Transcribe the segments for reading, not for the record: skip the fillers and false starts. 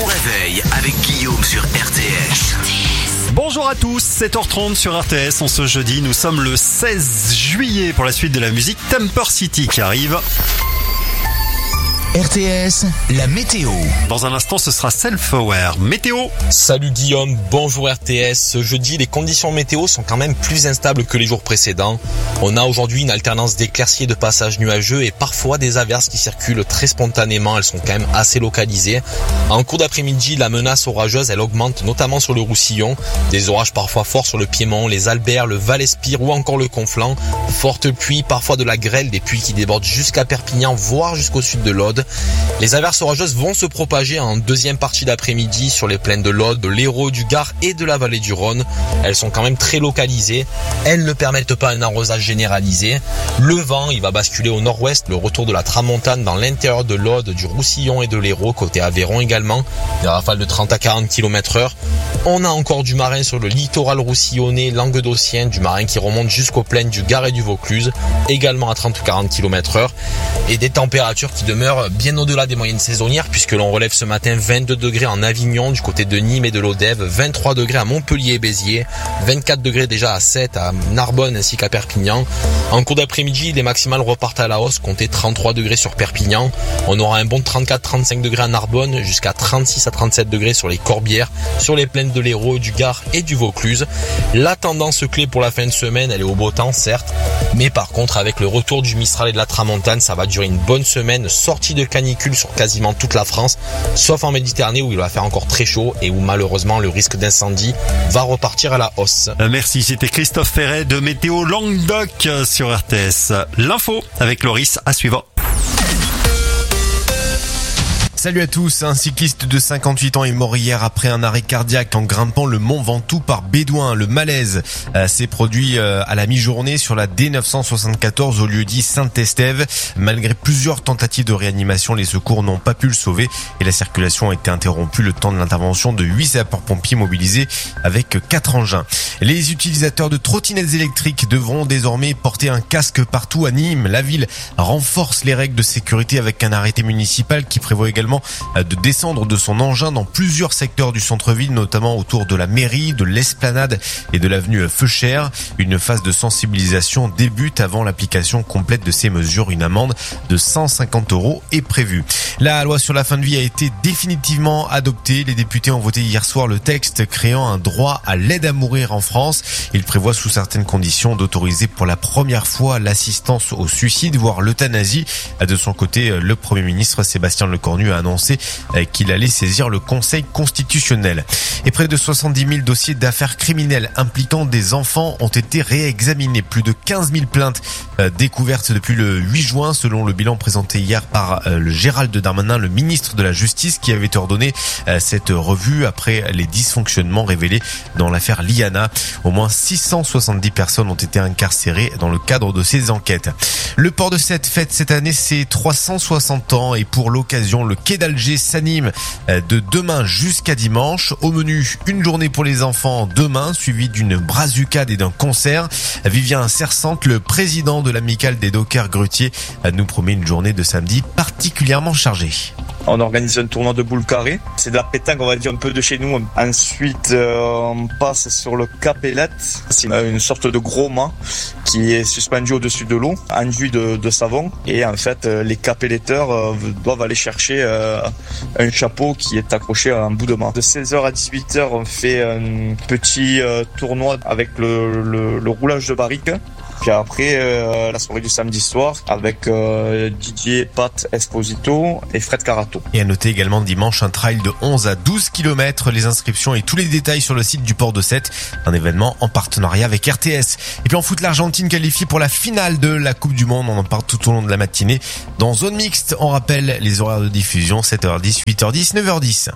bon réveil avec Guillaume sur RTS. Bonjour à tous, 7h30 sur RTS. En ce jeudi, nous sommes le 16 juillet pour la suite de la musique Temper City qui arrive. RTS, la météo. Dans un instant, ce sera Self-Aware. Météo. Salut Guillaume, bonjour RTS. Ce jeudi, les conditions météo sont quand même plus instables que les jours précédents. On a aujourd'hui une alternance d'éclaircies et de passages nuageux et parfois des averses qui circulent très spontanément. Elles sont quand même assez localisées. En cours d'après-midi, la menace orageuse, elle augmente notamment sur le Roussillon. Des orages parfois forts sur le Piémont, les Alberts, le Val-Espire ou encore le Conflent. Fortes pluies, parfois de la grêle, des pluies qui débordent jusqu'à Perpignan, voire jusqu'au sud de l'Aude. Les averses orageuses vont se propager en deuxième partie d'après-midi sur les plaines de l'Aude, de l'Hérault, du Gard et de la vallée du Rhône. Elles sont quand même très localisées. Elles ne permettent pas un arrosage généralisé. Le vent, il va basculer au nord-ouest, le retour de la tramontane dans l'intérieur de l'Aude, du Roussillon et de l'Hérault, côté Aveyron également. Des rafales de 30 à 40 km/h. On a encore du marin sur le littoral roussillonnais, languedocien, du marin qui remonte jusqu'aux plaines du Gard et du Vaucluse, également à 30 ou 40 km/h. Et des températures qui demeurent bien au-delà des moyennes saisonnières puisque l'on relève ce matin 22 degrés en Avignon du côté de Nîmes et de l'Odève, 23 degrés à Montpellier et Béziers, 24 degrés déjà à Sète, à Narbonne ainsi qu'à Perpignan. En cours d'après-midi, les maximales repartent à la hausse, comptez 33 degrés sur Perpignan. On aura un bon 34-35 degrés à Narbonne, jusqu'à 36 à 37 degrés sur les Corbières, sur les plaines de l'Hérault, du Gard et du Vaucluse. La tendance clé pour la fin de semaine, elle est au beau temps certes, mais par contre avec le retour du Mistral et de la Tramontane, ça va durer une bonne semaine, sortie de canicule sur quasiment toute la France, sauf en Méditerranée où il va faire encore très chaud et où malheureusement le risque d'incendie va repartir à la hausse. Merci, c'était Christophe Ferret de Météo Languedoc sur RTS. L'info avec Loris à suivre. Salut à tous, un cycliste de 58 ans est mort hier après un arrêt cardiaque en grimpant le mont Ventoux par Bédouin. Le malaise s'est produit à la mi-journée sur la D974 au lieu dit Saint-Estève. Malgré plusieurs tentatives de réanimation, les secours n'ont pas pu le sauver et la circulation a été interrompue le temps de l'intervention de 8 sapeurs-pompiers mobilisés avec 4 engins. Les utilisateurs de trottinettes électriques devront désormais porter un casque partout à Nîmes. La ville renforce les règles de sécurité avec un arrêté municipal qui prévoit également de descendre de son engin dans plusieurs secteurs du centre-ville, notamment autour de la mairie, de l'esplanade et de l'avenue Feuchère. Une phase de sensibilisation débute avant l'application complète de ces mesures. Une amende de 150 € est prévue. La loi sur la fin de vie a été définitivement adoptée. Les députés ont voté hier soir le texte créant un droit à l'aide à mourir en France. Il prévoit sous certaines conditions d'autoriser pour la première fois l'assistance au suicide, voire l'euthanasie. De son côté, le Premier ministre Sébastien Lecornu a annoncé qu'il allait saisir le Conseil constitutionnel. Et près de 70 000 dossiers d'affaires criminelles impliquant des enfants ont été réexaminés. Plus de 15 000 plaintes découvertes depuis le 8 juin, selon le bilan présenté hier par le Gérald Darmanin, le ministre de la Justice, qui avait ordonné cette revue après les dysfonctionnements révélés dans l'affaire Liana. Au moins 670 personnes ont été incarcérées dans le cadre de ces enquêtes. Le port de Sète fête cette année ses 360 ans et pour l'occasion, le quai d'Alger s'anime de demain jusqu'à dimanche. Au menu, une journée pour les enfants demain, suivie d'une brazucade et d'un concert. Vivien Sersante, le président de l'amicale des dockers grutiers, nous promet une journée de samedi particulièrement chargée. On organise un tournoi de boules carrées. C'est de la pétanque, on va dire, un peu de chez nous. Ensuite, on passe sur le capellette. C'est une sorte de gros mât qui est suspendu au-dessus de l'eau, enduit de savon. Et en fait, les capelletteurs doivent aller chercher un chapeau qui est accroché à un bout de mât. De 16h à 18h, on fait un petit tournoi avec le roulage de barrique. Puis après, la soirée du samedi soir avec Didier, Pat Esposito et Fred Carato. Et à noter également dimanche un trail de 11 à 12 km. Les inscriptions et tous les détails sur le site du port de Sète. Un événement en partenariat avec RTS. Et puis en foot, l'Argentine qualifie pour la finale de la Coupe du Monde. On en parle tout au long de la matinée. Dans Zone Mixte, on rappelle les horaires de diffusion 7h10, 8h10, 9h10.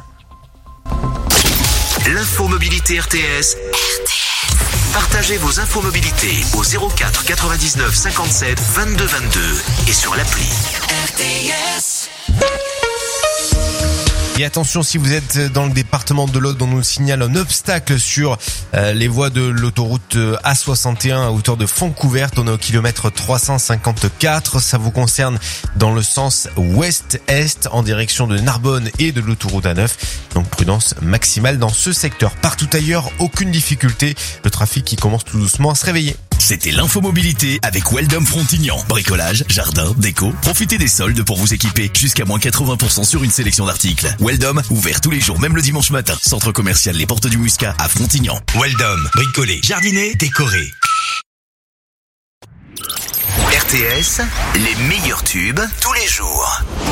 L'info mobilité RTS. Partagez vos infos mobilité au 04 99 57 22 22 et sur l'appli RTS. Et attention, si vous êtes dans le département de l'Aude, on nous signale un obstacle sur les voies de l'autoroute A61 à hauteur de Fontcouverte. On est au kilomètre 354. Ça vous concerne dans le sens ouest-est en direction de Narbonne et de l'autoroute A9. Donc prudence maximale dans ce secteur. Partout ailleurs, aucune difficulté. Le trafic qui commence tout doucement à se réveiller. C'était l'infomobilité avec Weldom Frontignan. Bricolage, jardin, déco. Profitez des soldes pour vous équiper. Jusqu'à moins 80% sur une sélection d'articles. Weldom, ouvert tous les jours, même le dimanche matin. Centre commercial Les Portes du Muscat à Frontignan. Weldom, bricoler, jardiner, décorer. RTS, les meilleurs tubes tous les jours.